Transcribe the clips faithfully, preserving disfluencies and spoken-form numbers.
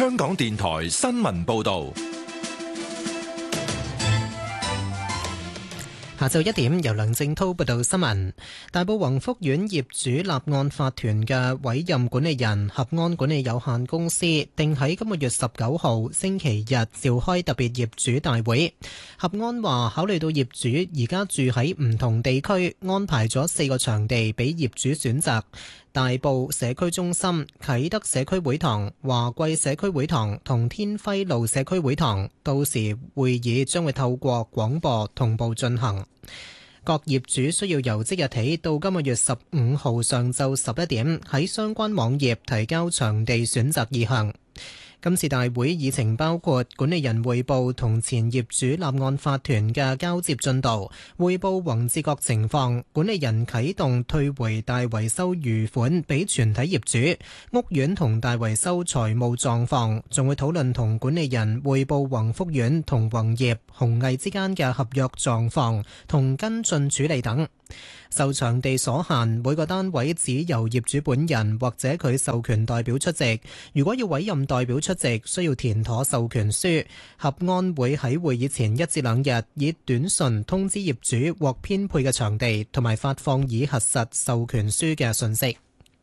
香港電台新聞報道。 下晝一點，由梁正滔報道新聞。大埔宏福苑業主立案法團嘅委任管理人合安管理有限公司，定喺今個月十九號星期日召開特別業主大會。合安話，考慮到業主而家住喺唔同地區，安排咗四個場地俾業主選擇。大埔社區中心、啟德社區會堂、華貴社區會堂同天輝路社區會堂，到時會議將會透過廣播同步進行。各業主需要由即日起到今個月十五號上晝十一點喺相關網頁提交場地選擇意向。今次大會議程包括管理人匯報同前業主立案法團嘅交接進度，匯報宏志國情況，管理人啟動退回大維修餘款俾全體業主，屋苑同大維修財務狀況，仲會討論同管理人匯報宏福苑同宏業、宏毅之間嘅合約狀況同跟進處理等。受場地所限，每個單位只由業主本人或者佢授權代表出席。如果要委任代表出席，需要填妥授權書。合安會喺會議前一至兩日以短信通知業主獲編配嘅場地，同埋發放已核實授權書嘅信息。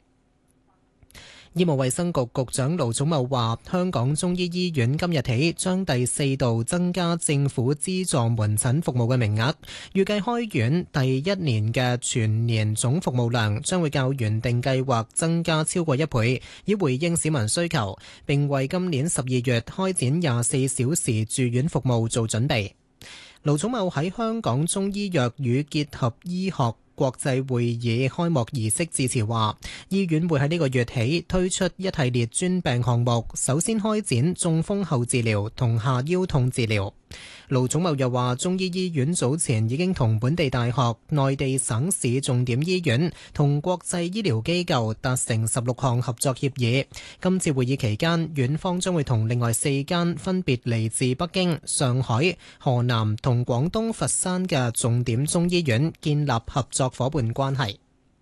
醫務衛生局局長盧寵茂話，香港中醫醫院今日起將第四度增加政府資助門診服務嘅名額，預計開院第一年嘅全年總服務量將會較原定計劃增加超過一倍，以回應市民需求，並為今年十二月開展廿四小時住院服務做準備。盧寵茂喺香港中醫藥與結合醫學國際會議開幕儀式致辭話，醫院會喺呢個月起推出一系列專病項目，首先開展中風後治療同下腰痛治療。盧寵茂又話，中醫醫院早前已經同本地大學、內地省市重點醫院同國際醫療機構達成十六項合作協議。今次會議期間，院方將會同另外四間分別嚟自北京、上海、河南同廣東佛山嘅重點中醫院建立合作夥伴關係。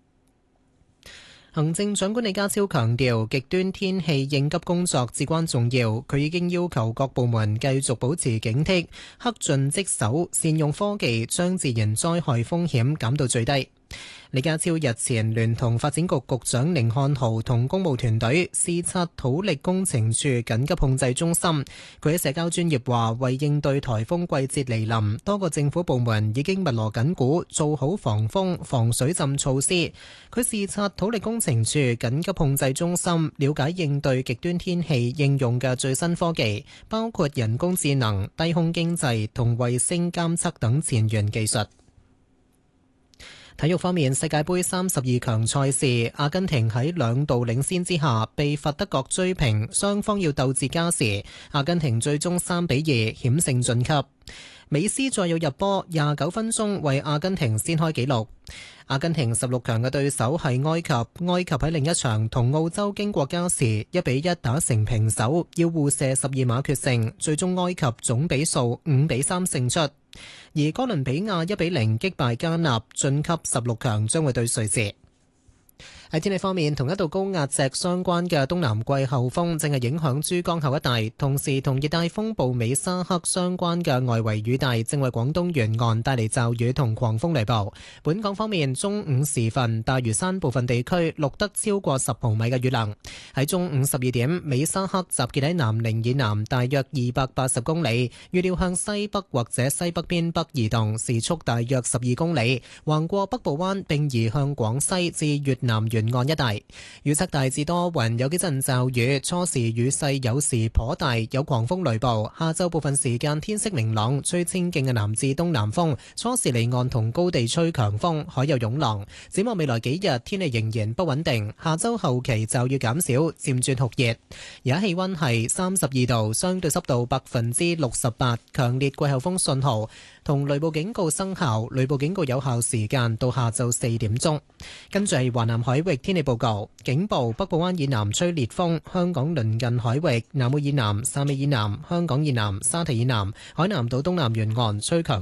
行政長官李家超強調，極端天氣應急工作至關重要。佢已經要求各部門繼續保持警惕，恪盡職守，善用科技，將自然災害風險減到最低。李家超日前聯同發展局局長甯漢豪同公務團隊視察土力工程處緊急控制中心。佢喺社交專頁話，為應對颱風季節嚟臨，多個政府部門已經密鑼緊鼓，做好防風防水浸措施。佢視察土力工程處緊急控制中心，了解應對極端天氣應用嘅最新科技，包括人工智能、低空經濟同衛星監測等前沿技術。體育方面，世界盃三十二強賽事，阿根廷喺兩度領先之下被法德國追平，雙方要鬥至加時，阿根廷最終三比二險勝晉級。美斯再有入波，廿九分鐘為阿根廷先開紀錄。阿根廷十六強嘅對手係埃及，埃及喺另一場同澳洲經過加時一比一打成平手，要互射十二碼決勝，最終埃及總比數五比三勝出。而哥倫比亞一比零擊敗加納，晉級十六強，將會對瑞士。喺天氣方面，同一道高壓脊相關嘅東南季候風正係影響珠江口一帶，同時同熱帶風暴美沙克相關嘅外圍雨帶正為廣東沿岸帶嚟驟雨同狂風雷暴。本港方面，中午時分，大嶼山部分地區錄得超過十毫米嘅雨量。喺中午十二點，美沙克集結喺南寧以南大約二百八十公里，預料向西北或者西北偏北移動，時速大約十二公里，橫過北部灣並移向廣西至越南沿沿岸一帶。預測大致多雲，有幾陣驟雨，初時雨勢有時頗大，有狂風雷暴。下晝部分時間天色明朗，吹清勁嘅南至東南風，初時離岸同高地吹強風，海有湧浪。展望未來幾日天氣仍然不穩定，下周後期驟雨減少，漸轉酷熱。而家氣溫係三十二度，相對濕度百分之六十八，強烈季候風信號同雷暴警告生效，雷暴警告有效時間到下晝四點鐘。跟住係華南海域天氣報告，警報：北部灣以南吹烈風，香港鄰近海域、南澳以南、汕尾以南、香港以南、沙堤以南、海南島東南沿岸吹強風。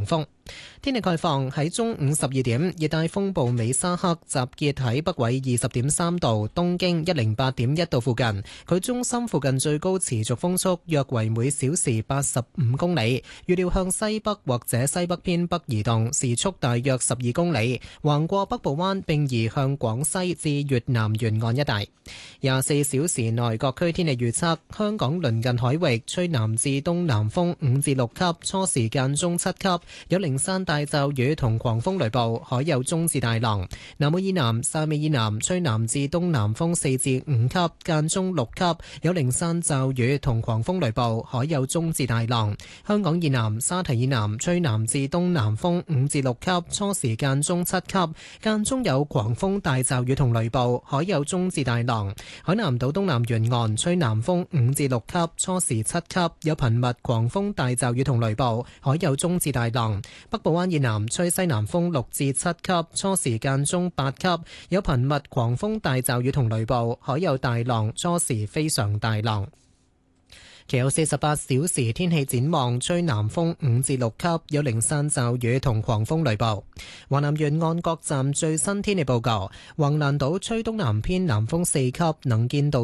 天氣概況，喺中午十二點，熱帶風暴美沙克集結喺北緯二十點三度、東經一零八點一度附近。佢中心附近最高持續風速約為每小時八十五公里，預料向西北或者西北偏北移動，時速大約十二公里，橫過北部灣並移向廣西至越南沿岸一帶。廿四小時內各區天氣預測：香港鄰近海域吹南至東南風五至六級，初時間中七級，有零散大驟雨同狂風雷暴，海有中至大浪。南澳以南、汕尾以南吹南至東南風四至五級，間中六級，有零散驟雨同狂風雷暴，海有中至大浪。香港以南、沙堤以南吹南至東南風五至六級，初時間中七級，間中有狂風大驟雨同雷暴，海有中至大浪。海南島東南沿岸吹南風五至六級，初時七級，有頻密狂風大驟雨同雷暴，海有中至大浪。北部灣以南吹西南風六至七級，初時間中八級，有頻密狂風大驟雨同雷暴，海有大浪，初時非常大浪。其後四十八小時天氣展望，吹南風五至六級，有零散驟雨同狂風雷暴。華南沿岸各站最新天氣報告：橫瀾島吹東南偏南風四級，能見度